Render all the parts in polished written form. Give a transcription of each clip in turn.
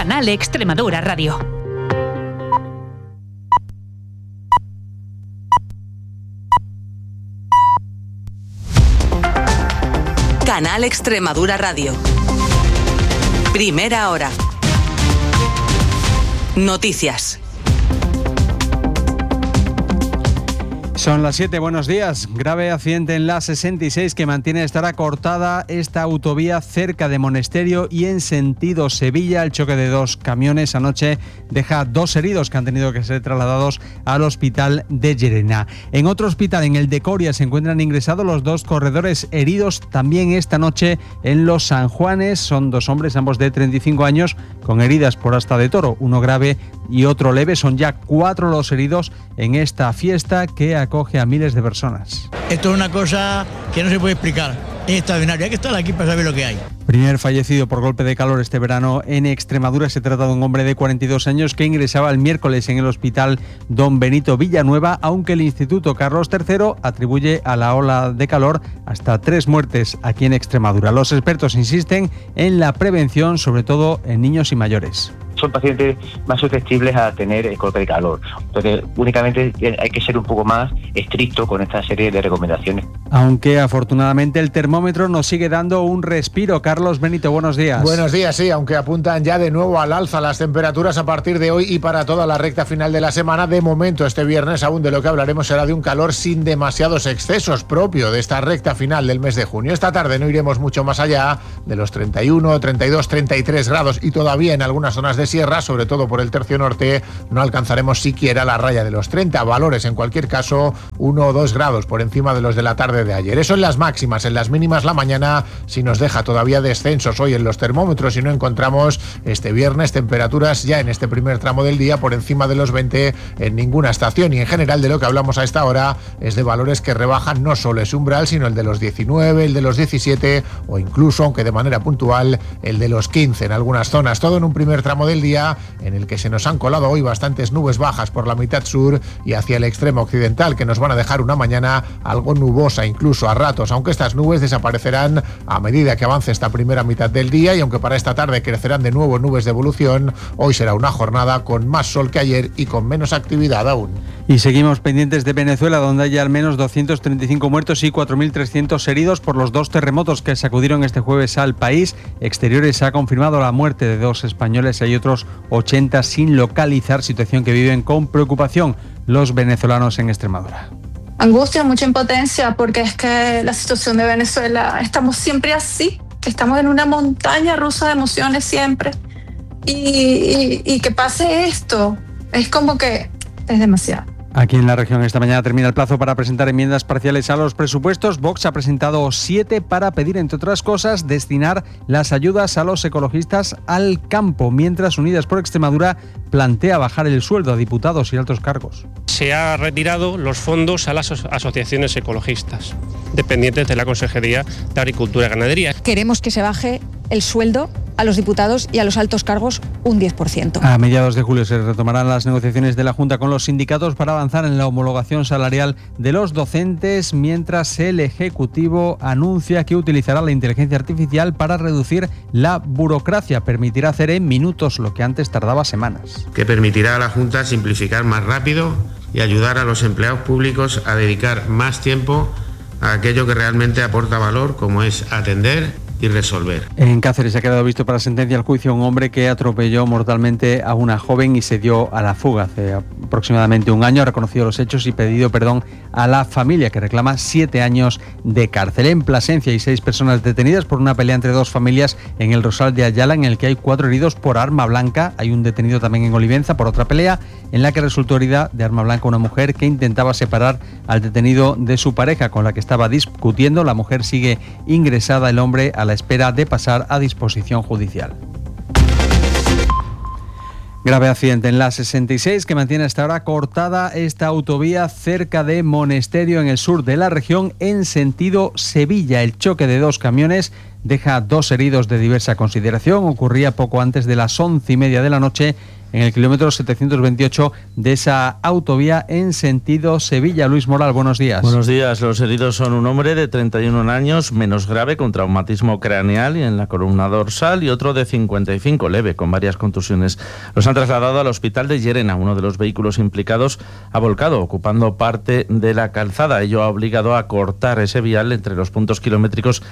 Canal Extremadura Radio. Canal Extremadura Radio. Primera hora. Noticias. Son las 7, buenos días. Grave accidente en la 66 que mantiene estar cortada esta autovía cerca de Monesterio y en sentido Sevilla. El choque de dos camiones anoche deja 2 heridos que han tenido que ser trasladados al hospital de Llerena. En otro hospital, en el de Coria, se encuentran ingresados los 2 corredores heridos también esta noche en Los San Juanes. Son 2 hombres, ambos de 35 años, con heridas por asta de toro, uno grave y otro leve. Son ya 4 los heridos en esta fiesta que acoge a miles de personas. Esto es una cosa que no se puede explicar, es extraordinario, hay que estar aquí para saber lo que hay. Primer fallecido por golpe de calor este verano en Extremadura. Se trata de un hombre de 42 años que ingresaba el miércoles en el hospital Don Benito Villanueva, aunque el Instituto Carlos III atribuye a la ola de calor hasta 3 muertes aquí en Extremadura. Los expertos insisten en la prevención, sobre todo en niños y mayores. Son pacientes más susceptibles a tener golpe de calor. Entonces, únicamente hay que ser un poco más estricto con esta serie de recomendaciones. Aunque afortunadamente el termómetro nos sigue dando un respiro. Carlos Benito, buenos días. Buenos días, sí, aunque apuntan ya de nuevo al alza las temperaturas a partir de hoy y para toda la recta final de la semana. De momento, este viernes, aún de lo que hablaremos será de un calor sin demasiados excesos, propio de esta recta final del mes de junio. Esta tarde no iremos mucho más allá de los 31, 32, 33 grados y todavía en algunas zonas de sierra, sobre todo por el tercio norte, no alcanzaremos siquiera la raya de los 30. Valores, en cualquier caso, 1 o 2 grados por encima de los de la tarde de ayer. Eso en las máximas. En las mínimas, la mañana sí nos deja todavía descensos hoy en los termómetros y no encontramos este viernes temperaturas ya en este primer tramo del día por encima de los 20 en ninguna estación. Y en general de lo que hablamos a esta hora es de valores que rebajan no solo ese umbral, sino el de los 19, el de los 17 o incluso, aunque de manera puntual, el de los 15 en algunas zonas. Todo en un primer tramo del día en el que se nos han colado hoy bastantes nubes bajas por la mitad sur y hacia el extremo occidental, que nos van a dejar una mañana algo nubosa incluso a ratos, aunque estas nubes desaparecerán a medida que avance esta primera mitad del día y aunque para esta tarde crecerán de nuevo nubes de evolución, hoy será una jornada con más sol que ayer y con menos actividad aún. Y seguimos pendientes de Venezuela, donde hay al menos 235 muertos y 4.300 heridos por los 2 terremotos que sacudieron este jueves al país. Exteriores ha confirmado la muerte de 2 españoles y hay otros 80 sin localizar, situación que viven con preocupación los venezolanos en Extremadura. Angustia, mucha impotencia, porque es que la situación de Venezuela, estamos siempre así, estamos en una montaña rusa de emociones siempre, y que pase esto, es como que es demasiado. Aquí en la región esta mañana termina el plazo para presentar enmiendas parciales a los presupuestos. Vox ha presentado 7 para pedir, entre otras cosas, destinar las ayudas a los ecologistas al campo, mientras Unidas por Extremadura plantea bajar el sueldo a diputados y altos cargos. Se ha retirado los fondos a las asociaciones ecologistas, dependientes de la Consejería de Agricultura y Ganadería. Queremos que se baje el sueldo a los diputados y a los altos cargos un 10%. A mediados de julio se retomarán las negociaciones de la Junta con los sindicatos para avanzar en la homologación salarial de los docentes, mientras el Ejecutivo anuncia que utilizará la inteligencia artificial para reducir la burocracia. Permitirá hacer en minutos lo que antes tardaba semanas. Que permitirá a la Junta simplificar más rápido y ayudar a los empleados públicos a dedicar más tiempo a aquello que realmente aporta valor, como es atender y resolver. En Cáceres ha quedado visto para sentencia al juicio un hombre que atropelló mortalmente a una joven y se dio a la fuga. Hace aproximadamente un año ha reconocido los hechos y pedido perdón a la familia, que reclama 7 años de cárcel. En Plasencia hay 6 personas detenidas por una pelea entre 2 familias en el Rosal de Ayala, en el que hay 4 heridos por arma blanca. Hay un detenido también en Olivenza por otra pelea en la que resultó herida de arma blanca una mujer que intentaba separar al detenido de su pareja, con la que estaba discutiendo. La mujer sigue ingresada, el hombre a la espera de pasar a disposición judicial. Grave accidente en la 66 que mantiene hasta ahora cortada esta autovía cerca de Monesterio, en el sur de la región, en sentido Sevilla. El choque de 2 camiones deja 2 heridos de diversa consideración. Ocurría poco antes de las 11:30 de la noche en el kilómetro 728 de esa autovía en sentido Sevilla. Luis Moral, buenos días. Buenos días. Los heridos son un hombre de 31 años, menos grave, con traumatismo craneal y en la columna dorsal, y otro de 55, leve, con varias contusiones. Los han trasladado al hospital de Llerena. Uno de los vehículos implicados ha volcado, ocupando parte de la calzada. Ello ha obligado a cortar ese vial entre los puntos kilométricos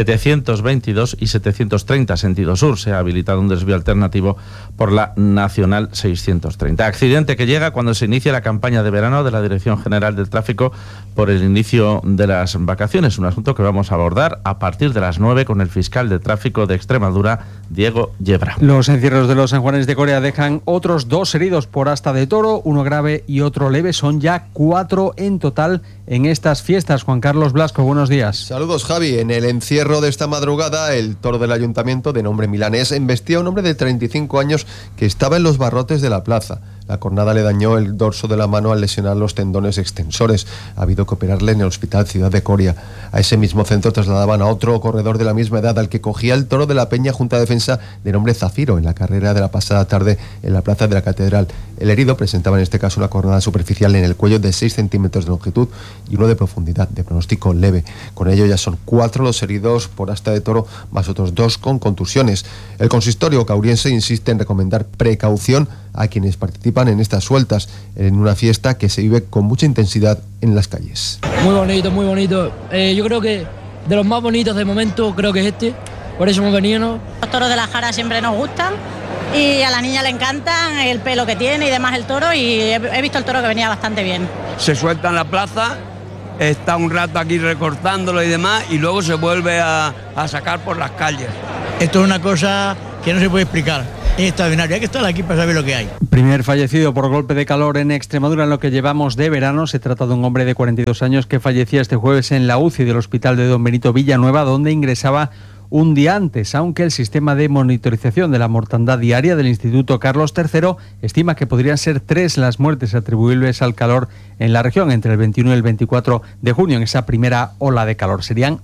722 y 730, sentido sur. Se ha habilitado un desvío alternativo por la Nacional 630. Accidente que llega cuando se inicia la campaña de verano de la Dirección General del Tráfico por el inicio de las vacaciones. Un asunto que vamos a abordar a partir de las 9 con el fiscal de tráfico de Extremadura, Diego Yebra. Los encierros de los San Juanes de Coria dejan otros 2 heridos por asta de toro, uno grave y otro leve. Son ya 4 en total en estas fiestas. Juan Carlos Blasco, buenos días. Saludos, Javi. En el encierro de esta madrugada, el toro del ayuntamiento, de nombre milanés, embestía a un hombre de 35 años que estaba en los barrotes de la plaza. La cornada le dañó el dorso de la mano al lesionar los tendones extensores. Ha habido que operarle en el Hospital Ciudad de Coria. A ese mismo centro trasladaban a otro corredor de la misma edad al que cogía el toro de la Peña Junta de Defensa de nombre Zafiro en la carrera de la pasada tarde en la plaza de la Catedral. El herido presentaba en este caso una cornada superficial en el cuello de 6 centímetros de longitud y uno de profundidad, de pronóstico leve. Con ello ya son 4 los heridos por asta de toro, más otros 2 con contusiones. El consistorio cauriense insiste en recomendar precaución a quienes participan en estas sueltas, en una fiesta que se vive con mucha intensidad en las calles. Muy bonito, muy bonito. Yo creo que de los más bonitos de momento creo que es este, por eso hemos venido, ¿no? Los toros de la Jara siempre nos gustan y a la niña le encantan el pelo que tiene y demás el toro, y he visto el toro que venía bastante bien. Se suelta en la plaza, está un rato aquí recortándolo y demás, y luego se vuelve a sacar por las calles. Esto es una cosa que no se puede explicar. Es extraordinario, hay que estar aquí para saber lo que hay. Primer fallecido por golpe de calor en Extremadura en lo que llevamos de verano. Se trata de un hombre de 42 años que fallecía este jueves en la UCI del Hospital de Don Benito Villanueva, donde ingresaba un día antes, aunque el sistema de monitorización de la mortandad diaria del Instituto Carlos III estima que podrían ser 3 las muertes atribuibles al calor en la región entre el 21 y el 24 de junio, en esa primera ola de calor. Serían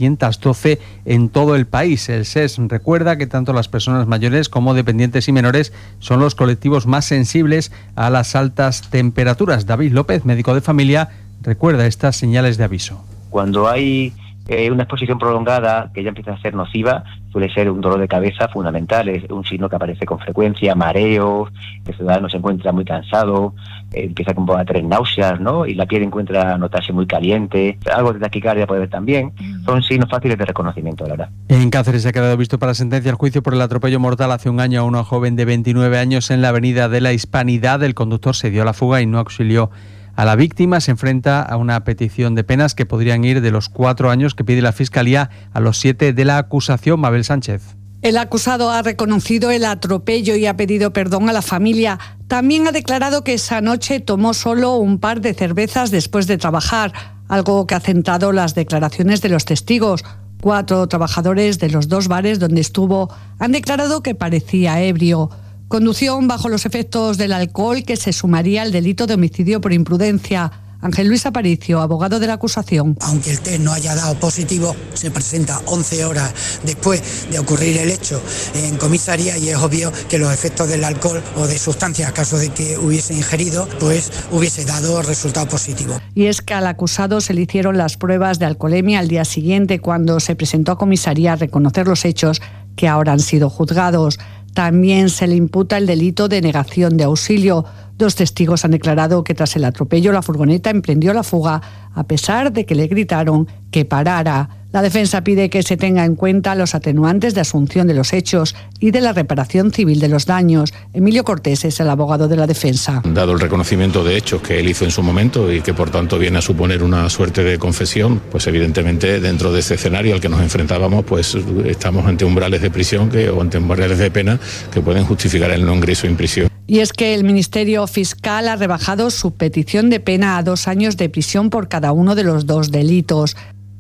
212 en todo el país. El SES recuerda que tanto las personas mayores como dependientes y menores son los colectivos más sensibles a las altas temperaturas. David López, médico de familia, recuerda estas señales de aviso. Cuando hay una exposición prolongada que ya empieza a ser nociva, suele ser un dolor de cabeza fundamental, es un signo que aparece con frecuencia, mareos, el ciudadano se encuentra muy cansado, empieza a tener náuseas, ¿no? Y la piel encuentra a notarse muy caliente, algo de taquicardia puede haber también. Son signos fáciles de reconocimiento, la verdad. En Cáceres se ha quedado visto para sentencia el juicio por el atropello mortal hace un año a una joven de 29 años en la avenida de la Hispanidad. El conductor se dio a la fuga y no auxilió a la víctima. Se enfrenta a una petición de penas que podrían ir de los 4 años que pide la Fiscalía a los 7 de la acusación. Mabel Sánchez. El acusado ha reconocido el atropello y ha pedido perdón a la familia. También ha declarado que esa noche tomó solo un par de cervezas después de trabajar, algo que ha centrado las declaraciones de los testigos. 4 trabajadores de los 2 bares donde estuvo han declarado que parecía ebrio. Conducción bajo los efectos del alcohol, que se sumaría al delito de homicidio por imprudencia. Ángel Luis Aparicio, abogado de la acusación. Aunque el test no haya dado positivo, se presenta 11 horas después de ocurrir el hecho en comisaría y es obvio que los efectos del alcohol o de sustancias, caso de que hubiese ingerido, pues hubiese dado resultado positivo. Y es que al acusado se le hicieron las pruebas de alcoholemia al día siguiente, cuando se presentó a comisaría a reconocer los hechos que ahora han sido juzgados. También se le imputa el delito de negación de auxilio. 2 testigos han declarado que tras el atropello la furgoneta emprendió la fuga a pesar de que le gritaron que parara. La defensa pide que se tenga en cuenta los atenuantes de asunción de los hechos y de la reparación civil de los daños. Emilio Cortés es el abogado de la defensa. Dado el reconocimiento de hechos que él hizo en su momento y que por tanto viene a suponer una suerte de confesión, pues evidentemente dentro de ese escenario al que nos enfrentábamos, pues estamos ante umbrales de prisión o ante umbrales de pena que pueden justificar el no ingreso en prisión. Y es que el Ministerio Fiscal ha rebajado su petición de pena a 2 años de prisión por cada uno de los 2 delitos.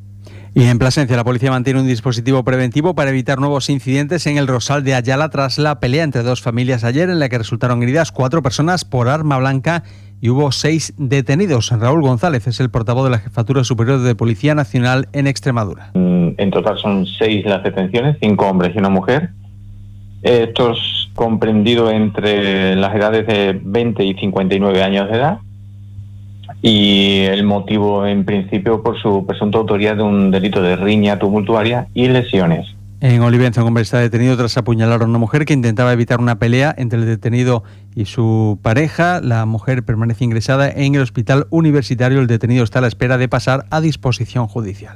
Y en Plasencia, la policía mantiene un dispositivo preventivo para evitar nuevos incidentes en el Rosal de Ayala tras la pelea entre 2 familias ayer, en la que resultaron heridas 4 personas por arma blanca y hubo 6 detenidos. Raúl González es el portavoz de la Jefatura Superior de Policía Nacional en Extremadura. En total son 6 las detenciones, 5 hombres y una mujer. Estos comprendido entre las edades de 20 y 59 años de edad, y el motivo en principio por su presunta autoría de un delito de riña tumultuaria y lesiones. En Olivenza, un hombre está detenido tras apuñalar a una mujer que intentaba evitar una pelea entre el detenido y su pareja. La mujer permanece ingresada en el hospital universitario. El detenido está a la espera de pasar a disposición judicial.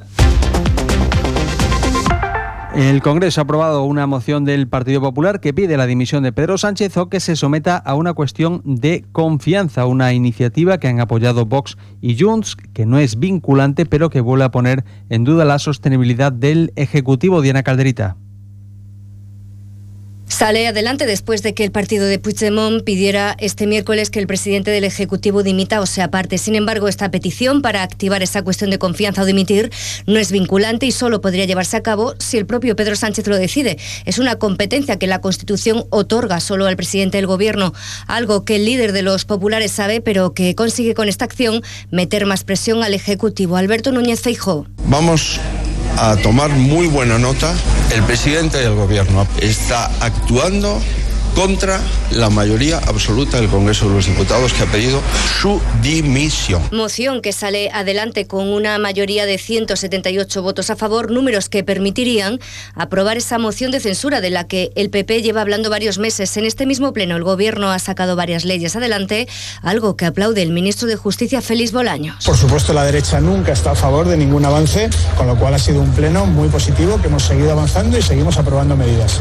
El Congreso ha aprobado una moción del Partido Popular que pide la dimisión de Pedro Sánchez o que se someta a una cuestión de confianza, una iniciativa que han apoyado Vox y Junts, que no es vinculante, pero que vuelve a poner en duda la sostenibilidad del Ejecutivo. Diana Calderita. Sale adelante después de que el partido de Puigdemont pidiera este miércoles que el presidente del Ejecutivo dimita o se aparte. Sin embargo, esta petición para activar esa cuestión de confianza o dimitir no es vinculante y solo podría llevarse a cabo si el propio Pedro Sánchez lo decide. Es una competencia que la Constitución otorga solo al presidente del Gobierno, algo que el líder de los populares sabe, pero que consigue con esta acción meter más presión al Ejecutivo. Alberto Núñez Feijóo. Vamos a tomar muy buena nota. El presidente del Gobierno está actuando contra la mayoría absoluta del Congreso de los Diputados, que ha pedido su dimisión. Moción que sale adelante con una mayoría de 178 votos a favor, números que permitirían aprobar esa moción de censura de la que el PP lleva hablando varios meses. En este mismo pleno el Gobierno ha sacado varias leyes adelante, algo que aplaude el ministro de Justicia, Félix Bolaños. Por supuesto, la derecha nunca está a favor de ningún avance, con lo cual ha sido un pleno muy positivo, que hemos seguido avanzando y seguimos aprobando medidas.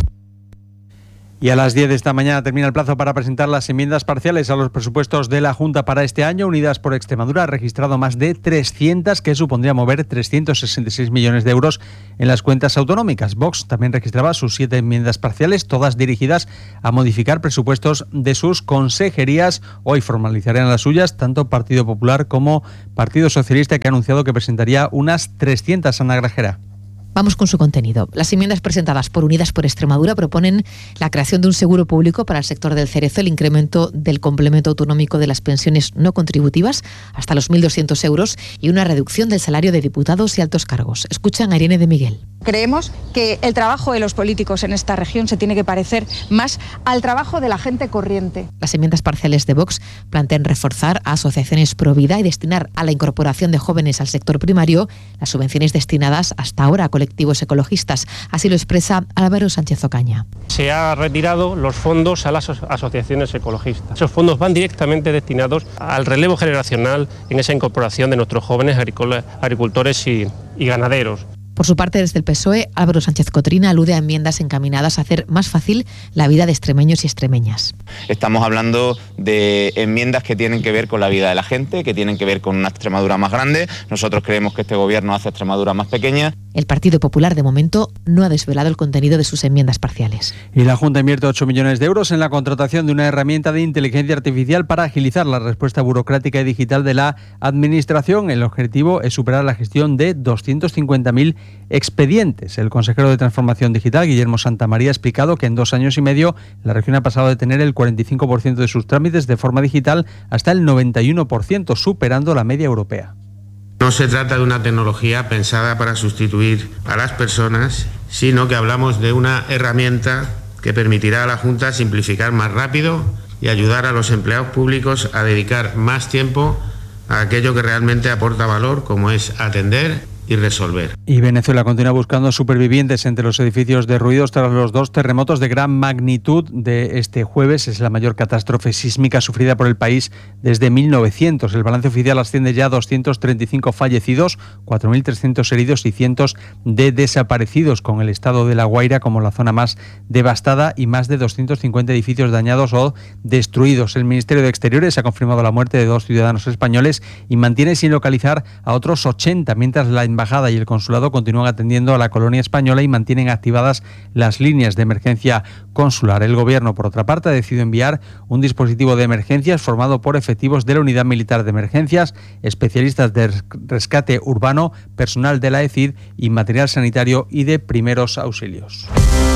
Y a las 10 de esta mañana termina el plazo para presentar las enmiendas parciales a los presupuestos de la Junta para este año. Unidas por Extremadura ha registrado más de 300, que supondría mover 366 millones de euros en las cuentas autonómicas. Vox también registraba sus 7 enmiendas parciales, todas dirigidas a modificar presupuestos de sus consejerías. Hoy formalizarán las suyas tanto Partido Popular como Partido Socialista, que ha anunciado que presentaría unas 300. Ana Grajera. Vamos con su contenido. Las enmiendas presentadas por Unidas por Extremadura proponen la creación de un seguro público para el sector del cerezo, el incremento del complemento autonómico de las pensiones no contributivas hasta los 1.200 euros y una reducción del salario de diputados y altos cargos. Escuchan a Irene de Miguel. Creemos que el trabajo de los políticos en esta región se tiene que parecer más al trabajo de la gente corriente. Las enmiendas parciales de Vox plantean reforzar a asociaciones pro vida y destinar a la incorporación de jóvenes al sector primario las subvenciones destinadas hasta ahora a colectivos ecologistas. Así lo expresa Álvaro Sánchez Ocaña. Se ha retirado los fondos a las asociaciones ecologistas. Esos fondos van directamente destinados al relevo generacional en esa incorporación de nuestros jóvenes agricultores y ganaderos. Por su parte, desde el PSOE, Álvaro Sánchez Cotrina alude a enmiendas encaminadas a hacer más fácil la vida de extremeños y extremeñas. Estamos hablando de enmiendas que tienen que ver con la vida de la gente, que tienen que ver con una Extremadura más grande. Nosotros creemos que este gobierno hace Extremadura más pequeña. El Partido Popular, de momento, no ha desvelado el contenido de sus enmiendas parciales. Y la Junta invierte 8 millones de euros en la contratación de una herramienta de inteligencia artificial para agilizar la respuesta burocrática y digital de la Administración. El objetivo es superar la gestión de 250.000 expedientes. El consejero de Transformación Digital, Guillermo Santamaría, ha explicado que en 2 años y medio la región ha pasado de tener el 45% de sus trámites de forma digital hasta el 91%, superando la media europea. No se trata de una tecnología pensada para sustituir a las personas, sino que hablamos de una herramienta que permitirá a la Junta simplificar más rápido y ayudar a los empleados públicos a dedicar más tiempo a aquello que realmente aporta valor, como es atender y resolver. Y Venezuela continúa buscando supervivientes entre los edificios derruidos tras los 2 terremotos de gran magnitud de este jueves. Es la mayor catástrofe sísmica sufrida por el país desde 1900. El balance oficial asciende ya a 235 fallecidos, 4.300 heridos y cientos de desaparecidos, con el estado de La Guaira como la zona más devastada y más de 250 edificios dañados o destruidos. El Ministerio de Exteriores ha confirmado la muerte de 2 ciudadanos españoles y mantiene sin localizar a otros 80, mientras la embajada y el consulado continúan atendiendo a la colonia española y mantienen activadas las líneas de emergencia consular. El gobierno, por otra parte, ha decidido enviar un dispositivo de emergencias formado por efectivos de la Unidad Militar de Emergencias, especialistas de rescate urbano, personal de la ECID y material sanitario y de primeros auxilios.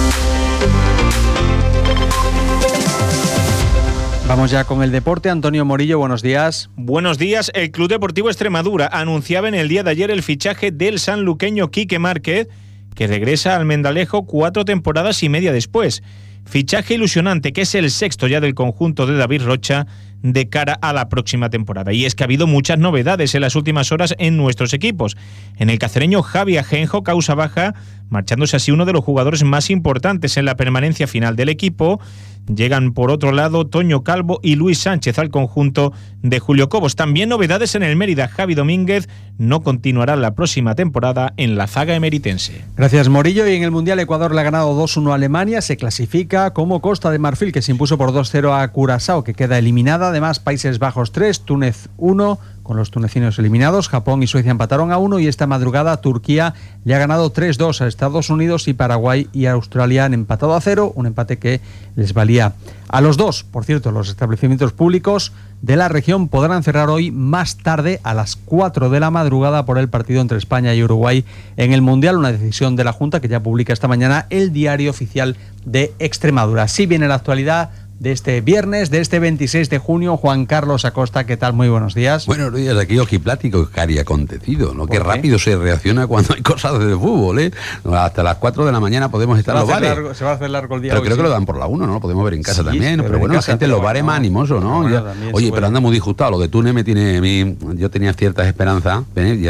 Vamos ya con el deporte. Antonio Morillo, buenos días. Buenos días. El Club Deportivo Extremadura anunciaba en el día de ayer el fichaje del sanluqueño Quique Márquez, que regresa al Mendalejo 4 temporadas y media después. Fichaje ilusionante, que es el sexto ya del conjunto de David Rocha de cara a la próxima temporada. Y es que ha habido muchas novedades en las últimas horas en nuestros equipos. En el cacereño, Javi Ajenjo causa baja, marchándose así uno de los jugadores más importantes en la permanencia final del equipo. Llegan por otro lado Toño Calvo y Luis Sánchez al conjunto de Julio Cobos. También novedades en el Mérida. Javi Domínguez no continuará la próxima temporada en la zaga emeritense. Gracias, Morillo. Y en el Mundial, Ecuador le ha ganado 2-1 a Alemania. Se clasifica como Costa de Marfil, que se impuso por 2-0 a Curazao, que queda eliminada. Además, Países Bajos 3, Túnez 1, con los tunecinos eliminados. Japón y Suecia empataron a 1 y esta madrugada Turquía le ha ganado 3-2 a Estados Unidos y Paraguay y Australia han empatado a 0, un empate que les valía a los dos. Por cierto, los establecimientos públicos de la región podrán cerrar hoy más tarde a las 4 de la madrugada por el partido entre España y Uruguay en el Mundial, una decisión de la Junta que ya publica esta mañana el Diario Oficial de Extremadura. Así viene la actualidad de este viernes, de este 26 de junio. Juan Carlos Acosta, ¿qué tal? Muy buenos días. Buenos días, aquí ojiplático, cari acontecido, ¿no? Qué rápido se reacciona cuando hay cosas de fútbol, ¿eh? Hasta las 4 de la mañana podemos estar en los bares. Se va a hacer largo el día. Pero hoy, creo sí. que lo dan por la 1, ¿no? Lo podemos ver en casa también. Pero bueno, la gente en los bares más animoso, ¿no? Bueno, oye, pero anda muy disgustado. Lo de Túnez me tiene a mí. Yo tenía ciertas esperanzas.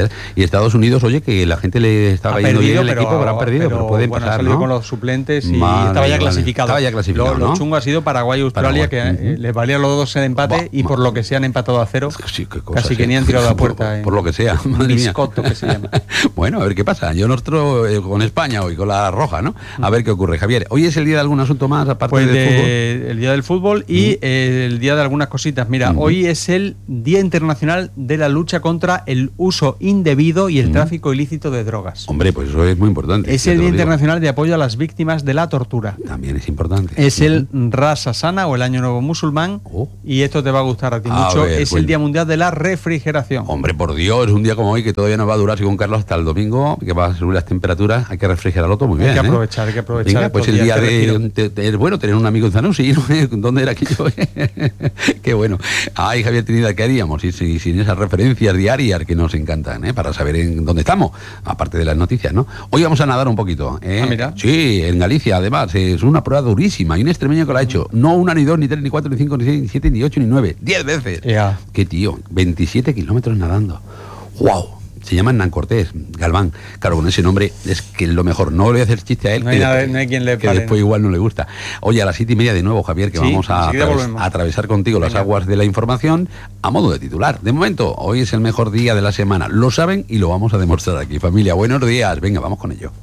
Y Estados Unidos, oye, que la gente le estaba yendo bien el equipo, pero han perdido. Pero pueden pasar, salió ¿no? con los suplentes y estaba ya clasificado. Estaba ya clasificado, ¿no? Lo chungo ha sido Paraguay y Australia, que les valía los dos el empate y por lo que se han empatado a 0. Sí, casi que ni han tirado a puerta. Por lo que sea, madre mía. Que se llama. Bueno, a ver qué pasa. Yo nosotros con España hoy, con la roja, ¿no? A ver qué ocurre. Javier, hoy es el día de algún asunto más, aparte pues del fútbol. El día del fútbol y el día de algunas cositas. Mira, hoy es el Día Internacional de la Lucha contra el Uso Indebido y el Tráfico Ilícito de Drogas. Hombre, pues eso es muy importante. Es el Día Internacional de Apoyo a las Víctimas de la Tortura. También es importante. Es el Ras Hasana o el Año Nuevo Musulmán. Y esto te va a gustar a ti mucho. Es el Día Mundial de la Refrigeración. Hombre, por Dios, un día como hoy que todavía nos va a durar, según Carlos, hasta el domingo, que va a subir las temperaturas, hay que refrigerarlo todo muy bien. Hay que aprovechar. Venga, pues el día es bueno tener un amigo en Zanussi, ¿no? ¿Dónde era aquello? Qué bueno. Ay, Javier Trinidad, ¿qué haríamos sin esas referencias diarias que nos encantan, para saber en dónde estamos, aparte de las noticias, ¿no? Hoy vamos a nadar un poquito. Mira. Sí, en Galicia, además, es una prueba durísima. Y un extremeño que lo ha hecho. No una, ni dos, ni tres, ni cuatro, ni cinco, ni seis, ni siete, ni 8, ni 9, 10 veces. Qué tío, 27 kilómetros nadando. ¡Wow! Se llama Hernán Cortés Galván. Claro, con ese nombre es que es lo mejor. No le voy a hacer chiste a él, no hay quien le que pare, después igual no le gusta. Oye, a las 7:30 de nuevo, Javier, que vamos a atravesar contigo las aguas de la información a modo de titular. De momento, hoy es el mejor día de la semana. Lo saben y lo vamos a demostrar aquí. Familia, buenos días. Venga, vamos con ello.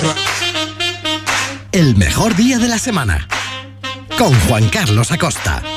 El mejor día de la semana con Juan Carlos Acosta.